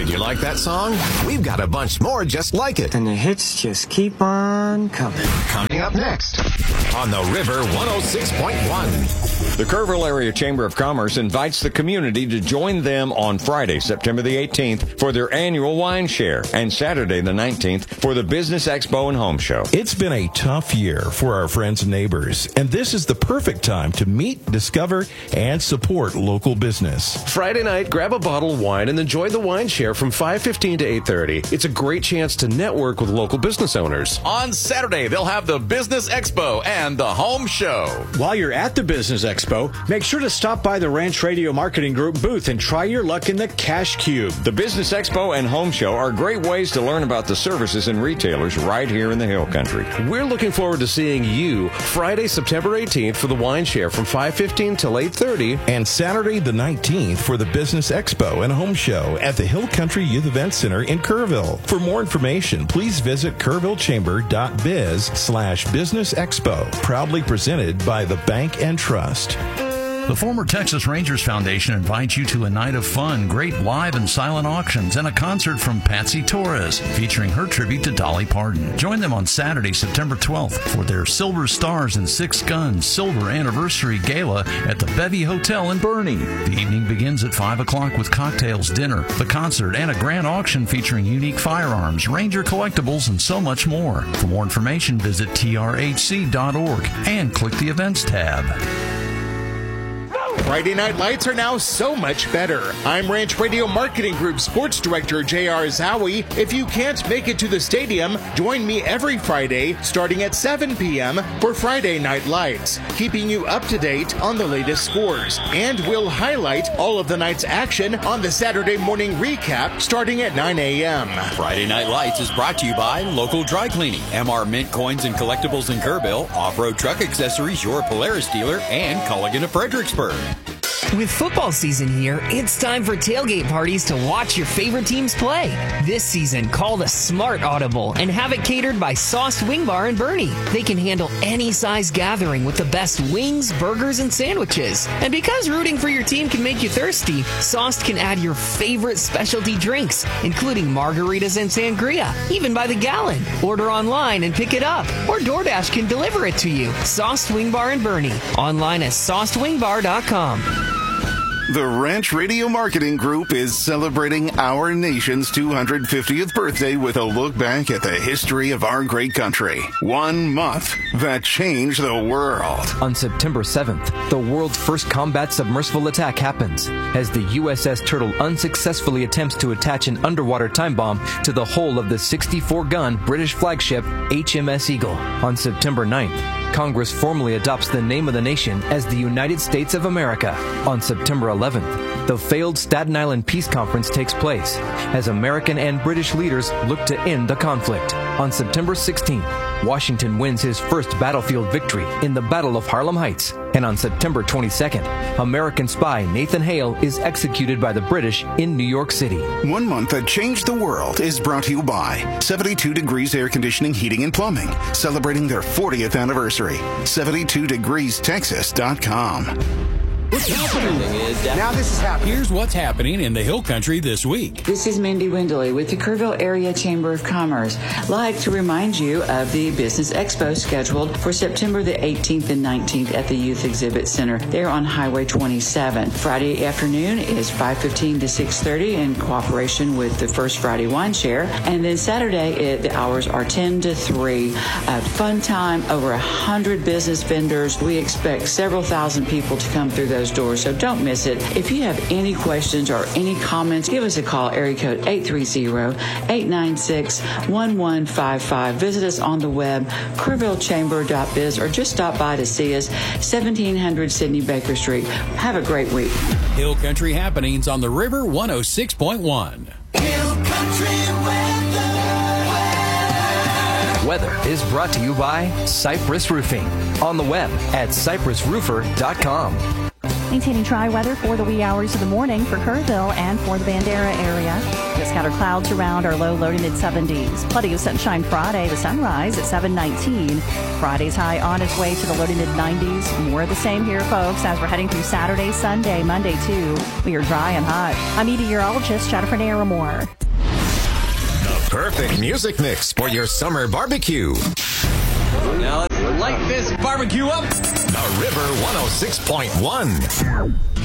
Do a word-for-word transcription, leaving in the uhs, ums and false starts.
Did you like that song? We've got a bunch more just like it. And the hits just keep on coming. Coming up next on The River one oh six point one. The Kerrville Area Chamber of Commerce invites the community to join them on Friday, September the eighteenth, for their annual wine share, and Saturday the nineteenth for the Business Expo and Home Show. It's been a tough year for our friends and neighbors, and this is the perfect time to meet, discover, and support local business. Friday night, grab a bottle of wine and enjoy the wine share from five fifteen to eight thirty. It's a great chance to network with local business owners. On Saturday, they'll have the Business Expo and the Home Show. While you're at the Business Expo, make sure to stop by the Ranch Radio Marketing Group booth and try your luck in the Cash Cube. The Business Expo and Home Show are great ways to learn about the services and retailers right here in the Hill Country. We're looking forward to seeing you Friday, September eighteenth for the wine share from five fifteen till eight thirty. And Saturday the nineteenth for the Business Expo and Home Show at the Hill Country Youth Event Center in Kerrville. For more information, please visit kerrvillechamber.biz slash business expo. Proudly presented by the Bank and Trust. The former Texas Rangers Foundation invites you to a night of fun, great live and silent auctions, and a concert from Patsy Torres, featuring her tribute to Dolly Parton. Join them on Saturday, September twelfth, for their Silver Stars and Six Guns Silver Anniversary Gala at the Bevy Hotel in Bernie. The evening begins at five o'clock with cocktails, dinner, the concert, and a grand auction featuring unique firearms, Ranger collectibles, and so much more. For more information, visit T R H C dot org and click the Events tab. Friday Night Lights are now so much better. I'm Ranch Radio Marketing Group Sports Director J R Zowie. If you can't make it to the stadium, join me every Friday starting at seven p.m. for Friday Night Lights, keeping you up to date on the latest scores. And we'll highlight all of the night's action on the Saturday morning recap starting at nine a.m. Friday Night Lights is brought to you by Local Dry Cleaning, M R Mint Coins and Collectibles in Kerrville, Off-Road Truck Accessories, your Polaris dealer, and Culligan of Fredericksburg. With football season here, it's time for tailgate parties to watch your favorite teams play. This season, call the Smart Audible and have it catered by Sauced Wing Bar in Bernie. They can handle any size gathering with the best wings, burgers, and sandwiches. And because rooting for your team can make you thirsty, Sauced can add your favorite specialty drinks, including margaritas and sangria, even by the gallon. Order online and pick it up, or DoorDash can deliver it to you. Sauced Wing Bar in Bernie. Online at sauced wing bar dot com. The Ranch Radio Marketing Group is celebrating our nation's two hundred fiftieth birthday with a look back at the history of our great country. One month that changed the world. On September seventh, the world's first combat submersible attack happens as the U S S Turtle unsuccessfully attempts to attach an underwater time bomb to the hull of the sixty-four gun British flagship H M S Eagle. On September ninth, Congress formally adopts the name of the nation as the United States of America. On September eleventh, the failed Staten Island Peace Conference takes place as American and British leaders look to end the conflict. On September sixteenth, Washington wins his first battlefield victory in the Battle of Harlem Heights. And on September twenty-second, American spy Nathan Hale is executed by the British in New York City. One month that changed the world is brought to you by seventy-two Degrees Air Conditioning, Heating, and Plumbing, celebrating their fortieth anniversary. seventy-two degrees texas dot com. What's happening? Now this is happening. Here's what's happening in the Hill Country this week. This is Mindy Windley with the Kerrville Area Chamber of Commerce. I'd like to remind you of the Business Expo scheduled for September the eighteenth and nineteenth at the Youth Exhibit Center there on Highway twenty-seven. Friday afternoon is five fifteen to six thirty in cooperation with the First Friday Wine Share. And then Saturday, it, the hours are ten to three. A fun time, over one hundred business vendors. We expect several thousand people to come through those doors, so don't miss it. If you have any questions or any comments, give us a call, area code eight three zero, eight nine six, one one five five. Visit us on the web, kerrville chamber dot biz, or just stop by to see us, seventeen hundred Sidney Baker Street. Have a great week. Hill Country happenings on the River one oh six point one. Hill Country weather. Weather is brought to you by Cypress Roofing. On the web at cypress roofer dot com. Maintaining dry weather for the wee hours of the morning for Kerrville and for the Bandera area. Get scattered clouds around our low, low to mid seventies. Plenty of sunshine Friday. The sunrise at seven nineteen. Friday's high on its way to the low to mid nineties. More of the same here, folks, as we're heading through Saturday, Sunday, Monday, too. We are dry and hot. I'm meteorologist Jennifer Naramore. The perfect music mix for your summer barbecue. Now let's light this barbecue up. The River one oh six point one.